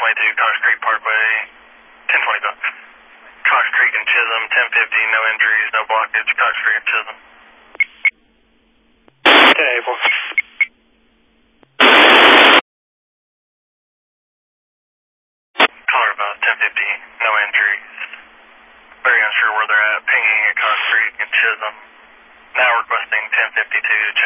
Cox Creek Parkway, 1020 bucks. Cox Creek and Chisholm, 1050, no injuries, no blockage, Cox Creek and Chisholm. 1084. Caller about 1050, no injuries. Very unsure where they're at, pinging at Cox Creek and Chisholm. Now requesting 1052 to check.